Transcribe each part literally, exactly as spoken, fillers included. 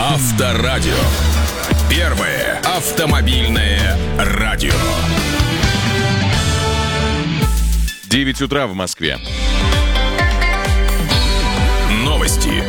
Авторадио. Первое автомобильное радио. девять утра в Москве. Новости.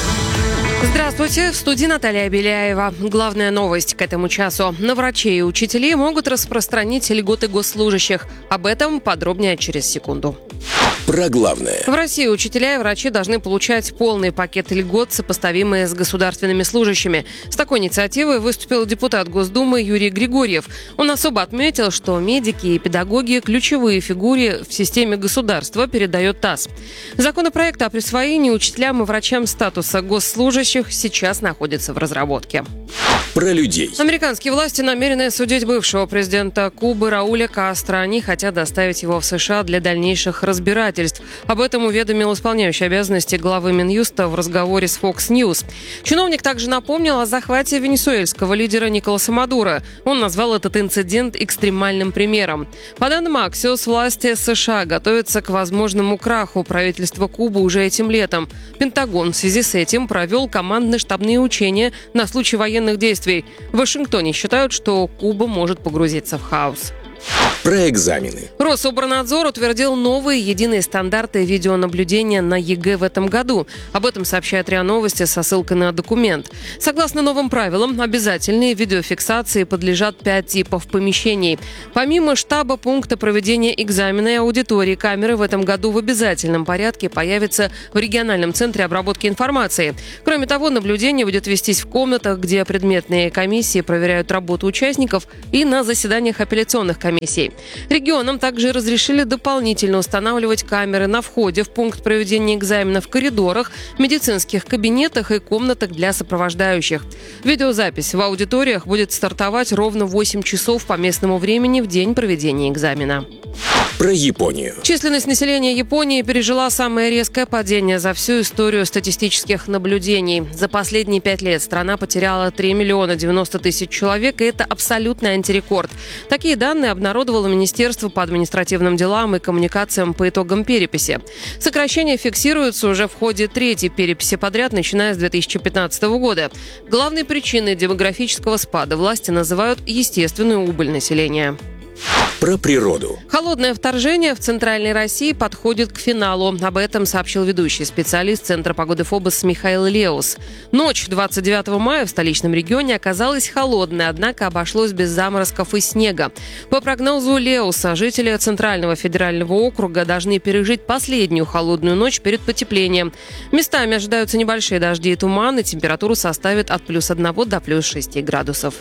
Здравствуйте, в студии Наталья Беляева. Главная новость к этому часу. На врачей и учителей могут распространить льготы госслужащих. Об этом подробнее через секунду. Про главное. В России учителя и врачи должны получать полный пакет льгот, сопоставимые с государственными служащими. С такой инициативой выступил депутат Госдумы Юрий Григорьев. Он особо отметил, что медики и педагоги – ключевые фигуры в системе государства, передает ТАСС. Законопроект о присвоении учителям и врачам статуса госслужащих сейчас находится в разработке. Про людей. Американские власти намерены судить бывшего президента Кубы Рауля Кастро. Они хотят доставить его в США для дальнейших разбирательств. Об этом уведомил исполняющий обязанности главы Минюста в разговоре с Fox News. Чиновник также напомнил о захвате венесуэльского лидера Николаса Мадуро. Он назвал этот инцидент экстремальным примером. По данным Axios, власти США готовятся к возможному краху правительства Кубы уже этим летом. Пентагон в связи с этим провел командно-штабные учения на случай военных действий. В Вашингтоне считают, что Куба может погрузиться в хаос. Про экзамены. Рособорнадзор утвердил новые единые стандарты видеонаблюдения на ЕГЭ в этом году. Об этом сообщает РИА Новости со ссылкой на документ. Согласно новым правилам, обязательные видеофиксации подлежат пять типов помещений. Помимо штаба пункта проведения экзамена и аудитории, камеры в этом году в обязательном порядке появятся в региональном центре обработки информации. Кроме того, наблюдение будет вестись в комнатах, где предметные комиссии проверяют работу участников, и на заседаниях апелляционных комиссий. Регионам также разрешили дополнительно устанавливать камеры на входе в пункт проведения экзамена, в коридорах, медицинских кабинетах и комнатах для сопровождающих. Видеозапись в аудиториях будет стартовать ровно в восемь часов по местному времени в день проведения экзамена. Про Японию. Численность населения Японии пережила самое резкое падение за всю историю статистических наблюдений. За последние пять лет страна потеряла три миллиона девяносто тысяч человек, и это абсолютный антирекорд. Такие данные обнародовало Министерство по административным делам и коммуникациям по итогам переписи. Сокращения фиксируются уже в ходе третьей переписи подряд, начиная с две тысячи пятнадцатого года. Главной причиной демографического спада власти называют естественную убыль населения. Про природу. Холодное вторжение в Центральной России подходит к финалу. Об этом сообщил ведущий специалист Центра погоды ФОБОС Михаил Леус. Ночь двадцать девятого мая в столичном регионе оказалась холодной, однако обошлось без заморозков и снега. По прогнозу Леуса, жители Центрального федерального округа должны пережить последнюю холодную ночь перед потеплением. Местами ожидаются небольшие дожди и туман, и температура составит от плюс одного до плюс шести градусов.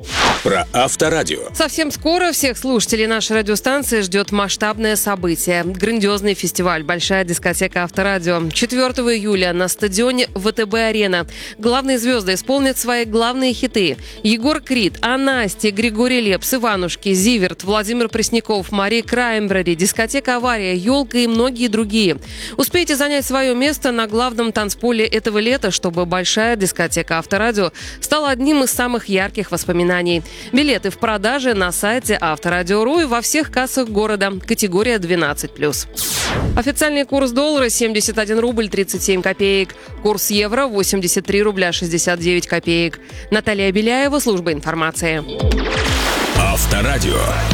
Про Авторадио. Совсем скоро всех слушателей нашей радиостанции ждет масштабное событие. Грандиозный фестиваль «Большая дискотека Авторадио». четвёртого июля на стадионе ВТБ-арена. Главные звезды исполнят свои главные хиты. Егор Крид, Анастя, Григорий Лепс, Иванушки, Зиверт, Владимир Пресняков, Мари Краймбрери, дискотека «Авария», «Елка» и многие другие. Успейте занять свое место на главном танцполе этого лета, чтобы «Большая дискотека Авторадио» стала одним из самых ярких воспоминаний. Билеты в продаже на сайте Авторадио.ру и во всех кассах города. Категория двенадцать плюс. Официальный курс доллара семьдесят один рубль тридцать семь копеек. Курс евро восемьдесят три рубля шестьдесят девять копеек. Наталья Беляева, служба информации. Авторадио.